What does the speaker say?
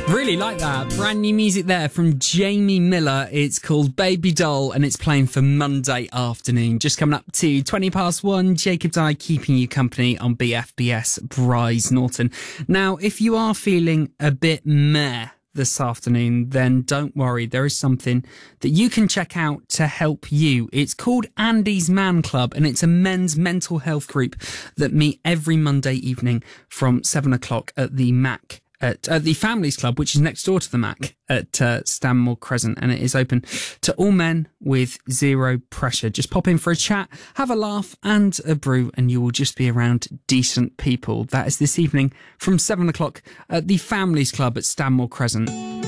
Really like that. Brand new music there from Jamie Miller. It's called Baby Doll and it's playing for Monday afternoon. Just coming up to 1:20. Jacob Dye keeping you company on BFBS Bryce Norton. Now, if you are feeling a bit meh this afternoon, then don't worry. There is something that you can check out to help you. It's called Andy's Man Club and it's a men's mental health group that meet every Monday evening from 7:00 at the Mac. At the Families Club, which is next door to the Mac at Stanmore Crescent, and it is open to all men with zero pressure. Just pop in for a chat, have a laugh and a brew, and you will just be around decent people. That is this evening from 7:00 at the Families Club at Stanmore Crescent.